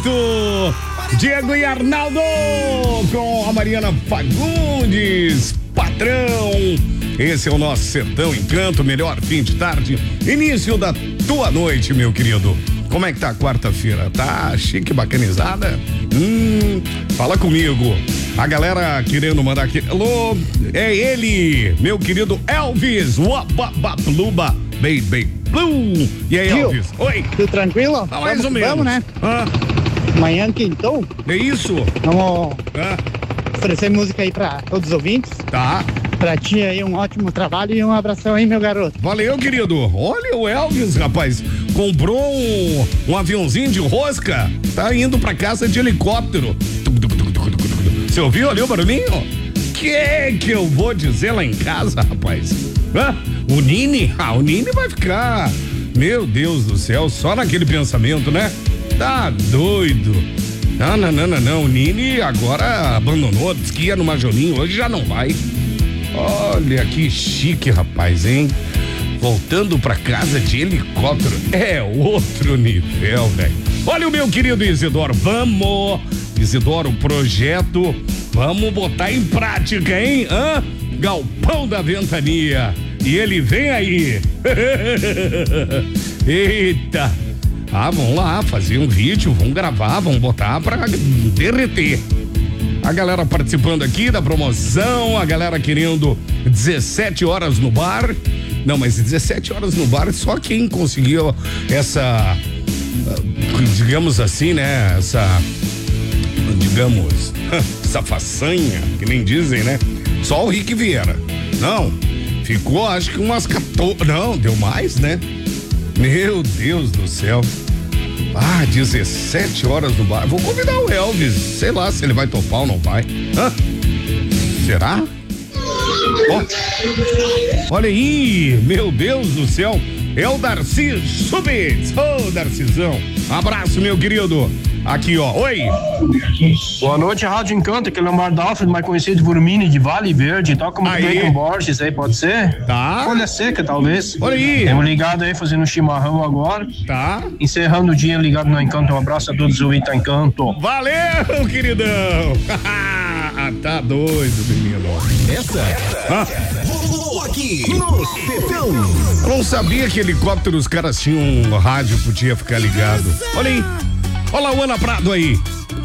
Diego e Arnaldo com a Mariana Fagundes, patrão. Esse é o nosso Sertão Encanto, melhor fim de tarde, início da tua noite, meu querido. Como é que tá a quarta-feira? Tá chique, bacanizada? Fala comigo. A galera querendo mandar aqui. Alô, é ele, meu querido Elvis. Wabababluba, baby blue. E aí, Elvis? Oi. Tudo tranquilo? Tá mais ou menos. Vamos, né? Amanhã quintou. É isso? Vamos oferecer música aí pra todos os ouvintes. Tá. Pra ti aí um ótimo trabalho e um abração aí, meu garoto. Valeu, querido. Olha o Elvis, rapaz. Comprou um aviãozinho de rosca. Tá indo pra casa de helicóptero. Você ouviu ali o barulhinho? Que eu vou dizer lá em casa, rapaz? O Nini? O Nini vai ficar, meu Deus do céu, só naquele pensamento, né? Tá doido. Não. O Nini agora abandonou, disse que ia no Majolinho, hoje já não vai. Olha que chique, rapaz, hein? Voltando pra casa de helicóptero. É outro nível, velho. Olha o meu querido Isidoro. Vamos, Isidoro, projeto. Vamos botar em prática, hein? Galpão da Ventania. E ele vem aí. Eita. Vamos lá, fazer um vídeo, vamos gravar, vamos botar pra derreter. A galera participando aqui da promoção, a galera querendo 17 horas no bar. Não, mas 17 horas no bar, só quem conseguiu essa, digamos assim, né? Essa façanha, que nem dizem, né? Só o Rick Vieira. Não, ficou acho que umas 14, não, deu mais, né? Meu Deus do céu. 17 horas no bar. Vou convidar o Elvis. Sei lá se ele vai topar ou não vai. Será? Olha aí, meu Deus do céu. É o Darcy Subits. Darcizão. Abraço, meu querido. Aqui, ó. Oi. Boa noite, Rádio Encanto. Aqui é o Leonardo Alfredo, mais conhecido por Mini de Vale Verde. Toca muito bem com Borges aí, pode ser? Tá. Folha seca, talvez. Olha aí. Estamos ligados aí, fazendo um chimarrão agora. Tá. Encerrando o dia ligado no Encanto. Um abraço a todos os Ita Encanto. Valeu, queridão. Tá doido, menino. Rolou aqui no Sertão. Eu não sabia que helicóptero os caras tinham um rádio, podia ficar ligado. Olha aí. Olha lá o Ana Prado aí.